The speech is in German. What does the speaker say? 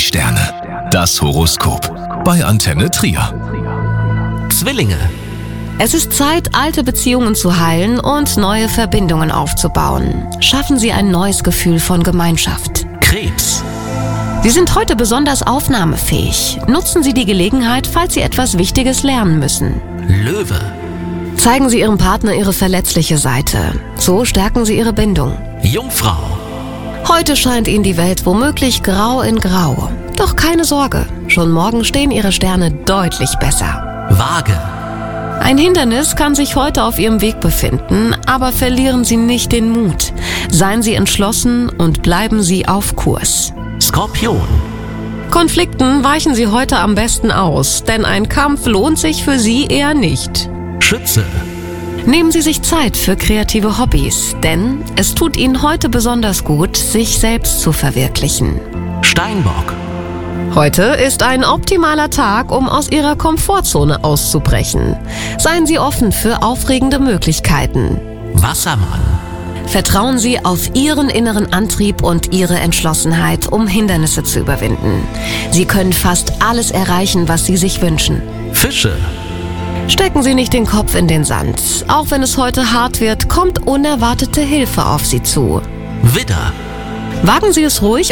Sterne. Das Horoskop bei Antenne Trier. Zwillinge. Es ist Zeit, alte Beziehungen zu heilen und neue Verbindungen aufzubauen. Schaffen Sie ein neues Gefühl von Gemeinschaft. Krebs. Sie sind heute besonders aufnahmefähig. Nutzen Sie die Gelegenheit, falls Sie etwas Wichtiges lernen müssen. Löwe. Zeigen Sie Ihrem Partner Ihre verletzliche Seite. So stärken Sie Ihre Bindung. Jungfrau. Heute scheint Ihnen die Welt womöglich grau in grau. Doch keine Sorge, schon morgen stehen Ihre Sterne deutlich besser. Waage. Ein Hindernis kann sich heute auf Ihrem Weg befinden, aber verlieren Sie nicht den Mut. Seien Sie entschlossen und bleiben Sie auf Kurs. Skorpion. Konflikten weichen Sie heute am besten aus, denn ein Kampf lohnt sich für Sie eher nicht. Schütze. Nehmen Sie sich Zeit für kreative Hobbys, denn es tut Ihnen heute besonders gut, sich selbst zu verwirklichen. Steinbock. Heute ist ein optimaler Tag, um aus Ihrer Komfortzone auszubrechen. Seien Sie offen für aufregende Möglichkeiten. Wassermann. Vertrauen Sie auf Ihren inneren Antrieb und Ihre Entschlossenheit, um Hindernisse zu überwinden. Sie können fast alles erreichen, was Sie sich wünschen. Fische. Stecken Sie nicht den Kopf in den Sand. Auch wenn es heute hart wird, kommt unerwartete Hilfe auf Sie zu. Widder. Wagen Sie es ruhig,